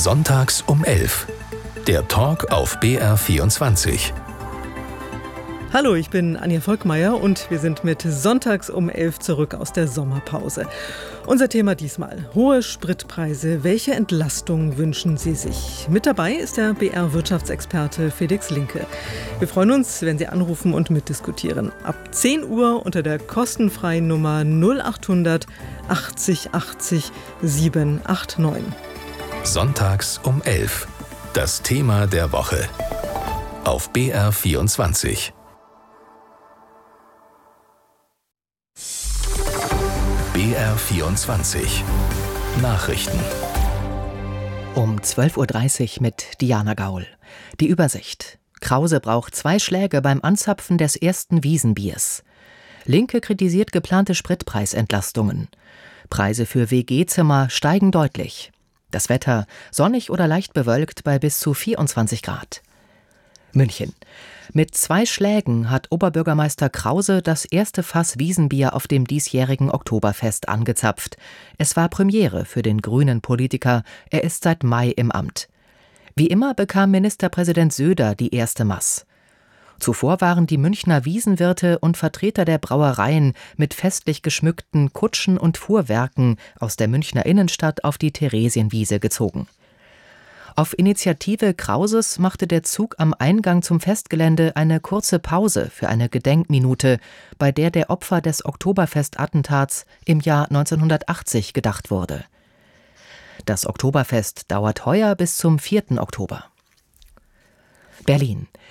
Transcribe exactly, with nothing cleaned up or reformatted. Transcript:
Sonntags um elf. Der Talk auf B R vierundzwanzig. Hallo, ich bin Anja Volkmeier und wir sind mit Sonntags um elf zurück aus der Sommerpause. Unser Thema diesmal: hohe Spritpreise. Welche Entlastung wünschen Sie sich? Mit dabei ist der B R-Wirtschaftsexperte Felix Linke. Wir freuen uns, wenn Sie anrufen und mitdiskutieren. Ab zehn Uhr unter der kostenfreien Nummer null achthundert achtzig achtzig siebenhundertneunundachtzig. Sonntags um elf. Das Thema der Woche. Auf B R vierundzwanzig. B R vierundzwanzig. Nachrichten. Um zwölf Uhr dreißig mit Diana Gaul. Die Übersicht. Krause braucht zwei Schläge beim Anzapfen des ersten Wiesenbiers. Linke kritisiert geplante Spritpreisentlastungen. Preise für W G-Zimmer steigen deutlich. Das Wetter sonnig oder leicht bewölkt bei bis zu vierundzwanzig Grad. München. Mit zwei Schlägen hat Oberbürgermeister Krause das erste Fass Wiesenbier auf dem diesjährigen Oktoberfest angezapft. Es war Premiere für den grünen Politiker. Er ist seit Mai im Amt. Wie immer bekam Ministerpräsident Söder die erste Maß. Zuvor waren die Münchner Wiesenwirte und Vertreter der Brauereien mit festlich geschmückten Kutschen und Fuhrwerken aus der Münchner Innenstadt auf die Theresienwiese gezogen. Auf Initiative Krauses machte der Zug am Eingang zum Festgelände eine kurze Pause für eine Gedenkminute, bei der der Opfer des Oktoberfest-Attentats im Jahr neunzehnhundertachtzig gedacht wurde. Das Oktoberfest dauert heuer bis zum vierten Oktober. Berlin.